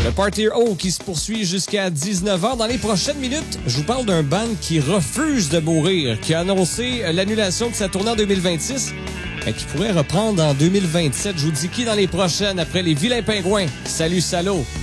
Le Party O qui se poursuit jusqu'à 19h. Dans les prochaines minutes, je vous parle d'un band qui refuse de mourir, qui a annoncé l'annulation de sa tournée en 2026 et qui pourrait reprendre en 2027. Je vous dis qui dans les prochaines après les Vilains Pingouins. Salut, salaud!